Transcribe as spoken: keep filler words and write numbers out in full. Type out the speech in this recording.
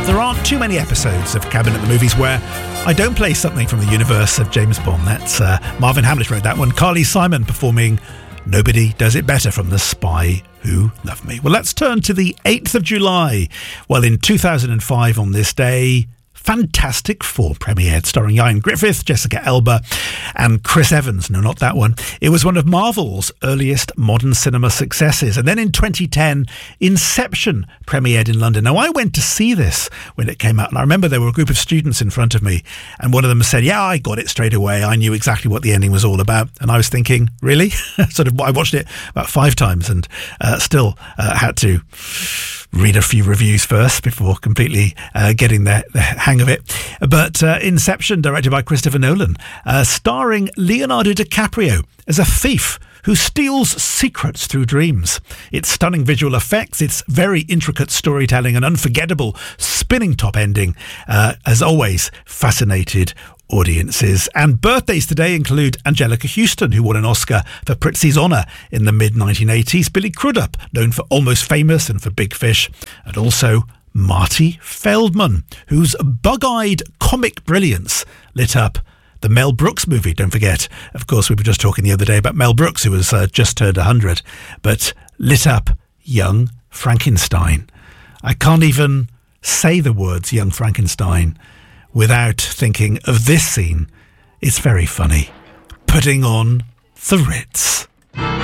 There aren't too many episodes of Cabin at the Movies where I don't play something from the universe of James Bond. That's uh, Marvin Hamlish wrote that one. Carly Simon performing Nobody Does It Better from The Spy Who Loved Me. Well, let's turn to the eighth of July. Well, in two thousand five on this day, Fantastic Four premiered, starring Ian Griffith, Jessica Alba and Chris Evans. No, not that one. It was one of Marvel's earliest modern cinema successes. And then in twenty ten, Inception premiered in London. Now, I went to see this when it came out, and I remember there were a group of students in front of me, and one of them said, yeah, I got it straight away. I knew exactly what the ending was all about. And I was thinking, really? sort of, I watched it about five times and uh, still uh, had to read a few reviews first before completely uh, getting the, the hang of it. But uh, Inception, directed by Christopher Nolan, uh, starring Leonardo DiCaprio as a thief who steals secrets through dreams. Its stunning visual effects, its very intricate storytelling and unforgettable spinning top ending, uh, as always, fascinated audiences. And birthdays today include Angelica Houston, who won an Oscar for Prizzi's Honour in the mid nineteen eighties, Billy Crudup, known for Almost Famous and for Big Fish, and also Marty Feldman, whose bug-eyed comic brilliance lit up the Mel Brooks movie. Don't forget, of course, we were just talking the other day about Mel Brooks, who has uh, just turned one hundred, but lit up Young Frankenstein. I can't even say the words Young Frankenstein without thinking of this scene. It's very funny. Putting on the Ritz.